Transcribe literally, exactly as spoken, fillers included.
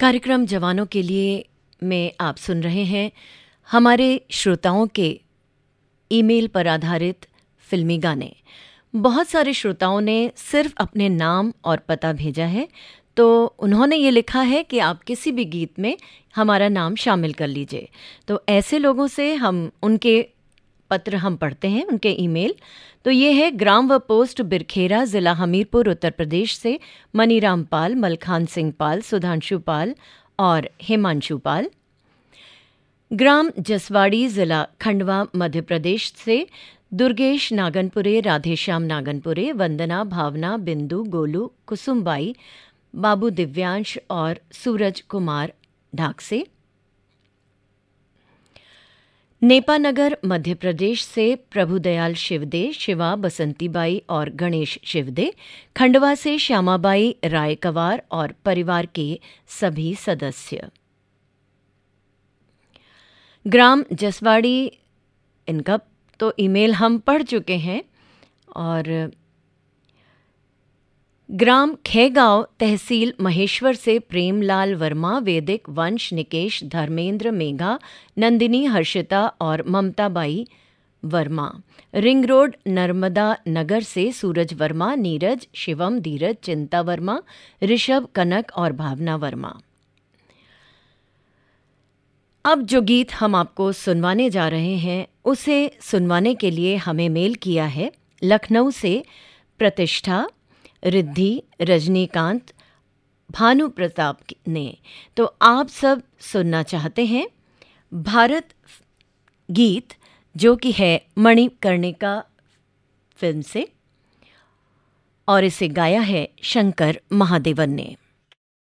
कार्यक्रम जवानों के लिए में आप सुन रहे हैं हमारे श्रोताओं के ईमेल पर आधारित फिल्मी गाने। बहुत सारे श्रोताओं ने सिर्फ अपने नाम और पता भेजा है, तो उन्होंने ये लिखा है कि आप किसी भी गीत में हमारा नाम शामिल कर लीजिए। तो ऐसे लोगों से हम उनके पत्र हम पढ़ते हैं, उनके ईमेल। तो ये है ग्राम व पोस्ट बिरखेरा, ज़िला हमीरपुर, उत्तर प्रदेश से मनीराम पाल, मलखान सिंह पाल, सुधांशु पाल और हिमांशु पाल। ग्राम जसवाड़ी, ज़िला खंडवा, मध्य प्रदेश से दुर्गेश नागनपुरे, राधेश्याम नागनपुरे, वंदना, भावना, बिंदु, गोलू, कुसुमबाई, बाबू दिव्यांश और सूरज कुमार ढाक से। नेपानगर, मध्य प्रदेश से प्रभुदयाल शिवदे, शिवा, बसंतीबाई और गणेश शिवदे। खंडवा से श्यामाबाई रायकवार और परिवार के सभी सदस्य। ग्राम जसवाड़ी, इनका तो ईमेल हम पढ़ चुके हैं। और ग्राम खेगांव, तहसील महेश्वर से प्रेमलाल वर्मा, वैदिक वंश, निकेश, धर्मेंद्र, मेघा, नंदिनी, हर्षिता और ममताबाई वर्मा। रिंग रोड, नर्मदा नगर से सूरज वर्मा, नीरज, शिवम, धीरज, चिंता वर्मा, ऋषभ, कनक और भावना वर्मा। अब जो गीत हम आपको सुनवाने जा रहे हैं उसे सुनवाने के लिए हमें मेल किया है लखनऊ से प्रतिष्ठा, रिद्धि, रजनीकांत, भानु प्रताप ने। तो आप सब सुनना चाहते हैं भारत गीत, जो कि है मणिकर्णिका फिल्म से, और इसे गाया है शंकर महादेवन ने।